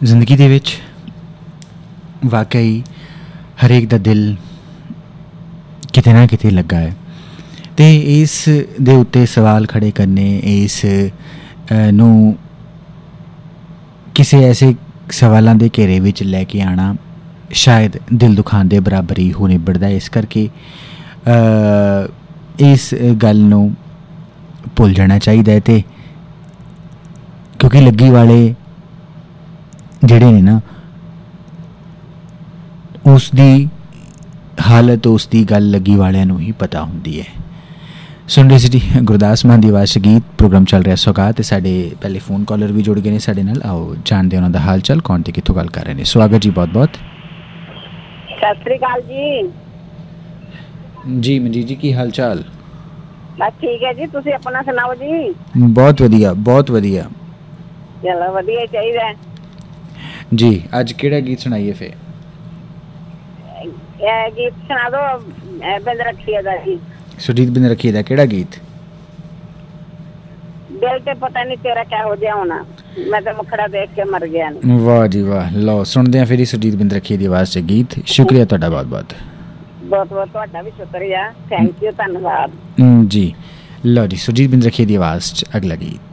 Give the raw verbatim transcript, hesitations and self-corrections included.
ਜ਼ਿੰਦਗੀ ਦੇ ਵਿੱਚ ਵਾਕਈ ਹਰੇਕ ਦਾ ਦਿਲ ਕਿਤੇ ਨਾ ਕਿਤੇ ਲੱਗਾ ਹੈ ਅਤੇ ਇਸ ਦੇ ਉੱਤੇ ਸਵਾਲ ਖੜ੍ਹੇ ਕਰਨੇ, ਇਸ ਨੂੰ ਕਿਸੇ ਐਸੇ ਸਵਾਲਾਂ ਦੇ ਘੇਰੇ ਵਿੱਚ ਲੈ ਕੇ ਆਉਣਾ ਸ਼ਾਇਦ ਦਿਲ ਦੁਖਾਉਣ ਦੇ ਬਰਾਬਰ ਹੀ ਹੋ ਨਿਬੜਦਾ। ਇਸ ਕਰਕੇ ਇਸ ਗੱਲ ਨੂੰ ਭੁੱਲ ਜਾਣਾ ਚਾਹੀਦਾ ਹੈ ਅਤੇ ਕਿਉਂਕਿ ਲੱਗੀ ਵਾਲੇ ਜਿਹੜੇ ਨੇ ਨਾ, ਉਸ ਦੀ ਹਾਲਤ, ਉਸ ਦੀ ਗੱਲ ਲੱਗੀ ਵਾਲਿਆਂ ਨੂੰ ਹੀ ਪਤਾ ਹੁੰਦੀ ਹੈ। ਸੁਣ ਰਹੇ ਸੀ ਗੁਰਦਾਸ ਮਾਨ ਦੀ ਆਵਾਜ਼ 'ਚ ਗੀਤ। ਪ੍ਰੋਗਰਾਮ ਚੱਲ ਰਿਹਾ ਸੌਗਾਤ ਅਤੇ ਸਾਡੇ ਪਹਿਲੇ ਫੋਨ ਕਾਲਰ ਵੀ ਜੁੜ ਗਏ ਨੇ ਸਾਡੇ ਨਾਲ। ਆਓ ਜਾਣਦੇ ਉਹਨਾਂ ਦਾ ਹਾਲ ਚਾਲ, ਕੌਣ ਤੇ ਕਿੱਥੋਂ ਗੱਲ ਕਰ ਰਹੇ ਨੇ। ਸਵਾਗਤ ਜੀ, ਬਹੁਤ ਬਹੁਤ। ਸਤਿ ਸ੍ਰੀ ਅਕਾਲ ਜੀ। ਜੀ ਮਨਜੀਤ ਜੀ, ਕੀ ਹਾਲ ਚਾਲ? ਬਸ ਠੀਕ ਹੈ ਜੀ, ਤੁਸੀਂ ਆਪਣਾ ਸੁਣਾਓ ਜੀ। ਬਹੁਤ ਵਧੀਆ, ਬਹੁਤ ਵਧੀਆ। ਚਲੋ ਵਧੀਆ ਚਾਹੀਦਾ ਜੀ। ਅੱਜ ਕਿਹੜਾ ਗੀਤ ਸੁਣਾਈਏ ਫਿਰ? ਇਹ ਗੀਤ ਸੁਣਾ ਦੋ ਬਿੰਦ ਰਖੀਏ ਦਾ ਜੀ। ਸੁਰਜੀਤ ਬਿੰਦ ਰਖੀਏ ਦਾ ਕਿਹੜਾ ਗੀਤ? ਦਿਲ ਤੇ ਪਤਾ ਨਹੀਂ ਤੇਰਾ ਕਿਹੋ ਜਿਹਾ ਹੋਣਾ, ਮੈਂ ਤਾਂ ਮੁਖੜਾ ਦੇਖ ਕੇ ਮਰ ਗਿਆ। ਵਾਹ ਜੀ ਵਾਹ। ਲਓ ਸੁਣਦੇ ਹਾਂ ਫਿਰ ਹੀ ਸੁਰਜੀਤ ਬਿੰਦ ਰਖੀਏ ਦੀ ਆਵਾਜ਼ 'ਚ ਗੀਤ। ਸ਼ੁਕਰੀਆ ਤੁਹਾਡਾ ਬਹੁਤ ਬਹੁਤ। ਬਹੁਤ ਬਹੁਤ ਤੁਹਾਡਾ ਵੀ ਸ਼ੁਕਰੀਆ, ਥੈਂਕ ਯੂ, ਧੰਨਵਾਦ ਜੀ। ਲਓ ਜੀ, ਸੁਰਜੀਤ ਬਿੰਦ ਰਖੀਏ ਦੀ ਆਵਾਜ਼ 'ਚ ਅਗਲਾ ਗੀਤ।